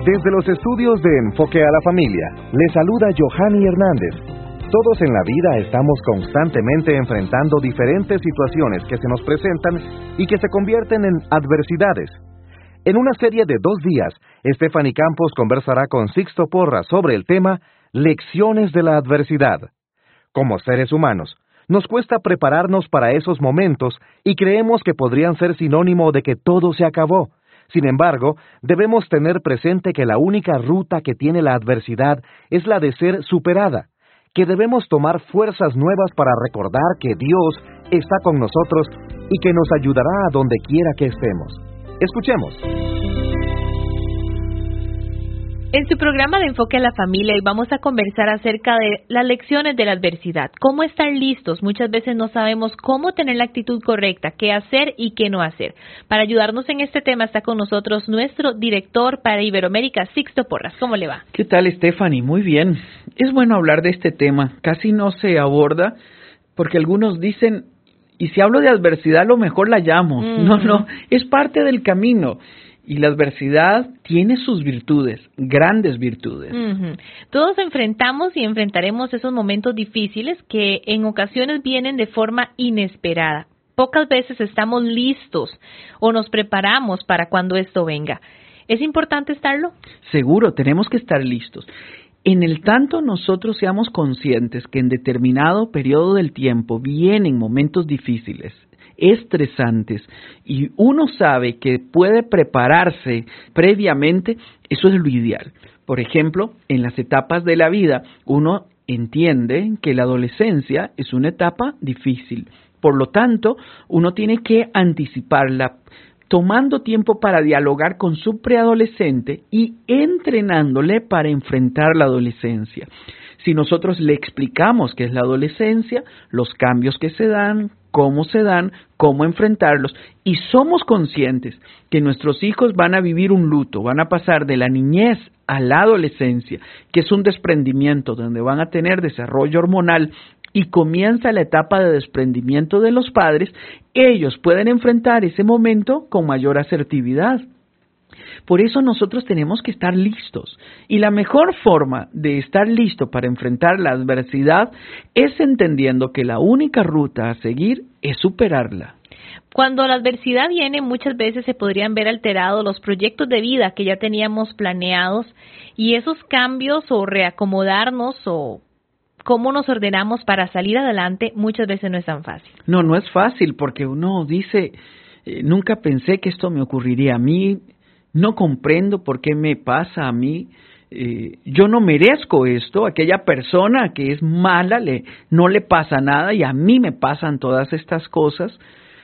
Desde los estudios de Enfoque a la Familia, les saluda Johanny Hernández. Todos en la vida estamos constantemente enfrentando diferentes situaciones que se nos presentan y que se convierten en adversidades. En una serie de 2 días, Stephanie Campos conversará con Sixto Porras sobre el tema Lecciones de la adversidad. Como seres humanos, nos cuesta prepararnos para esos momentos y creemos que podrían ser sinónimo de que todo se acabó. Sin embargo, debemos tener presente que la única ruta que tiene la adversidad es la de ser superada, que debemos tomar fuerzas nuevas para recordar que Dios está con nosotros y que nos ayudará a donde quiera que estemos. Escuchemos. En su programa de Enfoque a la Familia hoy vamos a conversar acerca de las lecciones de la adversidad. ¿Cómo estar listos? Muchas veces no sabemos cómo tener la actitud correcta, qué hacer y qué no hacer. Para ayudarnos en este tema está con nosotros nuestro director para Iberoamérica, Sixto Porras. ¿Cómo le va? ¿Qué tal, Stephanie? Muy bien. Es bueno hablar de este tema. Casi no se aborda porque algunos dicen, y si hablo de adversidad, lo mejor la llamo. No, es parte del camino. Y la adversidad tiene sus virtudes, grandes virtudes. Todos enfrentamos y enfrentaremos esos momentos difíciles que en ocasiones vienen de forma inesperada. Pocas veces estamos listos o nos preparamos para cuando esto venga. ¿Es importante estarlo? Seguro, tenemos que estar listos. En el tanto nosotros seamos conscientes que en determinado periodo del tiempo vienen momentos difíciles, estresantes, y uno sabe que puede prepararse previamente, eso es lo ideal. Por ejemplo, en las etapas de la vida, uno entiende que la adolescencia es una etapa difícil. Por lo tanto, uno tiene que anticiparla, tomando tiempo para dialogar con su preadolescente y entrenándole para enfrentar la adolescencia. Si nosotros le explicamos qué es la adolescencia, los cambios que se dan, cómo enfrentarlos, y somos conscientes que nuestros hijos van a vivir un luto, van a pasar de la niñez a la adolescencia, que es un desprendimiento donde van a tener desarrollo hormonal y comienza la etapa de desprendimiento de los padres, ellos pueden enfrentar ese momento con mayor asertividad. Por eso nosotros tenemos que estar listos. Y la mejor forma de estar listo para enfrentar la adversidad es entendiendo que la única ruta a seguir es superarla. Cuando la adversidad viene, muchas veces se podrían ver alterados los proyectos de vida que ya teníamos planeados, y esos cambios o reacomodarnos o cómo nos ordenamos para salir adelante muchas veces no es tan fácil. No es fácil porque uno dice, nunca pensé que esto me ocurriría a mí. No comprendo por qué me pasa a mí, yo no merezco esto, aquella persona que es mala no le pasa nada y a mí me pasan todas estas cosas.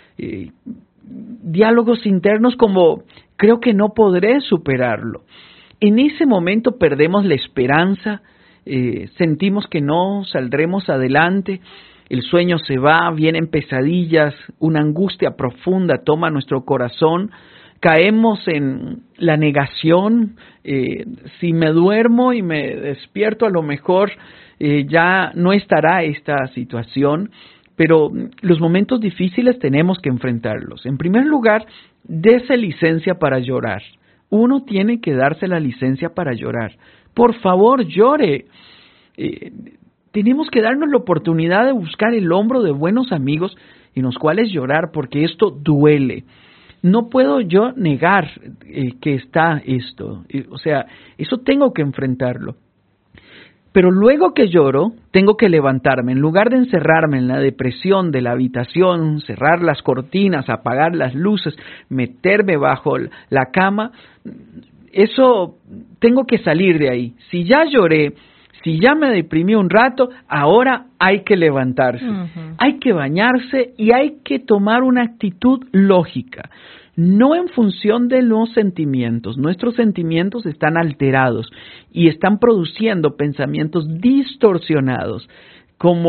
Diálogos internos como, creo que no podré superarlo. En ese momento perdemos la esperanza, sentimos que no saldremos adelante, el sueño se va, vienen pesadillas, una angustia profunda toma nuestro corazón. Caemos en la negación, si me duermo y me despierto a lo mejor ya no estará esta situación, pero los momentos difíciles tenemos que enfrentarlos. En primer lugar, dése licencia para llorar. Uno tiene que darse la licencia para llorar. Por favor, llore. Tenemos que darnos la oportunidad de buscar el hombro de buenos amigos en los cuales llorar, porque esto duele. No puedo yo negar que está esto, o sea, eso tengo que enfrentarlo. Pero luego que lloro, tengo que levantarme. En lugar de encerrarme en la depresión de la habitación, cerrar las cortinas, apagar las luces, meterme bajo la cama, eso tengo que salir de ahí. Si ya lloré, si ya me deprimí un rato, ahora hay que levantarse, hay que bañarse y hay que tomar una actitud lógica, no en función de los sentimientos. Nuestros sentimientos están alterados y están produciendo pensamientos distorsionados, como